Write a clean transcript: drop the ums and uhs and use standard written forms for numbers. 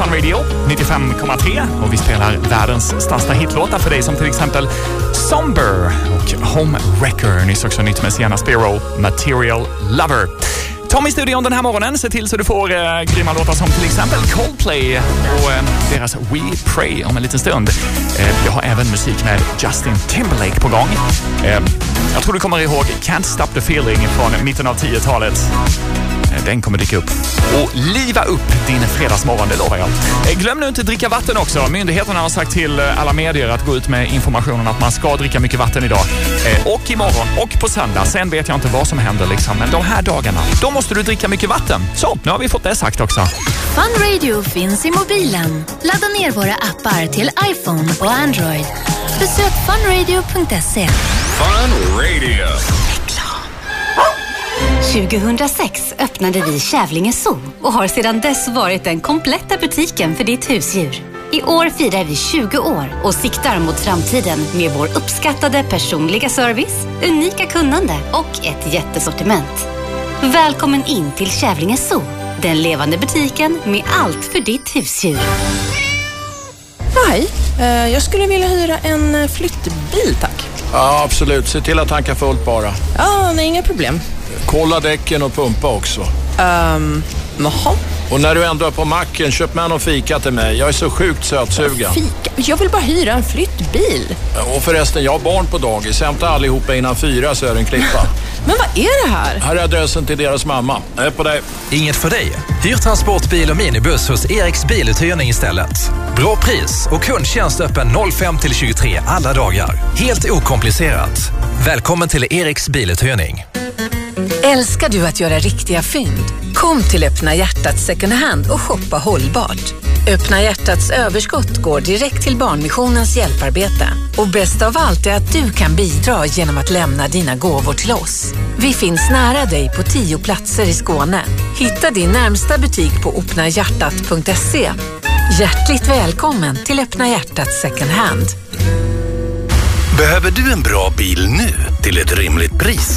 Fun Radio 95,3 och vi spelar världens största hitlåtar för dig som till exempel Somber och Home Wrecker. Nyss också nytt med Sienna Spiro, Material Lover. Tom i studion den här morgonen, se till så du får grymma låtar som till exempel Coldplay och deras We Pray om en liten stund. Jag har även musik med Justin Timberlake på gång. Jag tror du kommer ihåg Can't Stop the Feeling från mitten av 10-talet. Den kommer dyka upp och liva upp din fredagsmorgon, det lovar jag. Glöm nu inte att dricka vatten också. Myndigheterna har sagt till alla medier att gå ut med informationen att man ska dricka mycket vatten idag. Och imorgon och på söndag. Sen vet jag inte vad som händer liksom. Men de här dagarna, då måste du dricka mycket vatten. Så, nu har vi fått det sagt också. Fun Radio finns i mobilen. Ladda ner våra appar till iPhone och Android. Besök funradio.se. Fun Radio. 2006 öppnade vi Kävlinge Zoo och har sedan dess varit den kompletta butiken för ditt husdjur. I år firar vi 20 år och siktar mot framtiden med vår uppskattade personliga service, unika kunnande och ett jättesortiment. Välkommen in till Kävlinge Zoo, den levande butiken med allt för ditt husdjur. Hej, jag skulle vilja hyra en flyttbil, tack. Ja, absolut. Se till att tanka fullt bara. Ja, nej, inga problem. Kolla däcken och pumpa också. Jaha. Och när du ändå är på macken, köp med någon fika till mig. Jag är så sjukt sötsugen. Fika? Jag vill bara hyra en flyttbil. Och förresten, jag har barn på dagis. Hämta allihopa innan 4 så är det en klippa. Men vad är det här? Här är adressen till deras mamma. Jag är på dig. Inget för dig. Hyr transportbil och minibuss hos Eriks biluthyrning istället. Bra pris och kundtjänst öppen 05-23 alla dagar. Helt okomplicerat. Välkommen till Eriks biluthyrning. Älskar du att göra riktiga fynd? Kom till Öppna Hjärtats second hand och shoppa hållbart. Öppna Hjärtats överskott går direkt till Barnmissionens hjälparbete. Och bäst av allt är att du kan bidra genom att lämna dina gåvor till oss. Vi finns nära dig på 10 platser i Skåne. Hitta din närmsta butik på öppnahjärtat.se. Hjärtligt välkommen till Öppna Hjärtats second hand. Behöver du en bra bil nu till ett rimligt pris?